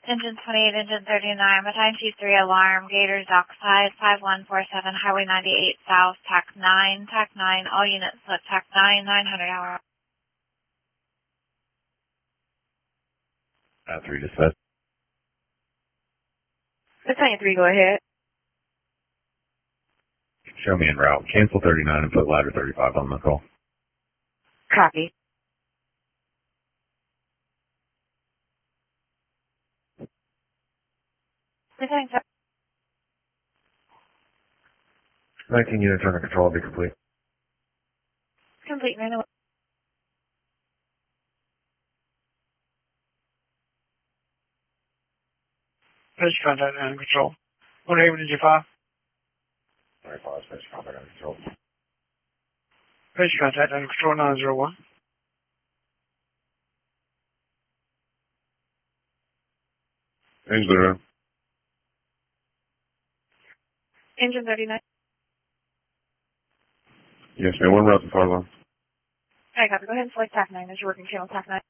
Engine 28, engine 39, Battalion T3 alarm, Gators dockside, 5147, Highway 98 South, TAC 9, all units split, TAC 9, 900 hour. 3 dispatch. Battalion 3, go ahead. Show me en route. Cancel 39 and put ladder 35 on the call. Copy. Battalion 19 units under control, be complete. complete, right away. Bridge contact under control. What Haven did you fire? 35, space contact under control. Bridge contact under control 901. Engine 39. Engine 39. Yes, ma'am. One route to fire line. Alright, copy. Go ahead and select TAC 9 as your working channel, TAC 9.